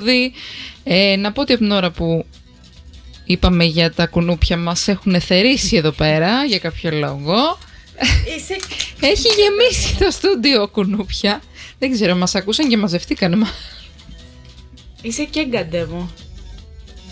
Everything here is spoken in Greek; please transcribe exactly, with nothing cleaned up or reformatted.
τραγούδι. Ε, να πω ότι από την ώρα που είπαμε για τα κουνούπια μας έχουν θερήσει εδώ πέρα για κάποιο λόγο. Είσαι... Έχει γεμίσει το στούντιο κουνούπια. Δεν ξέρω, μας ακούσαν και μαζευτήκανε. Είσαι και γκαντεύω.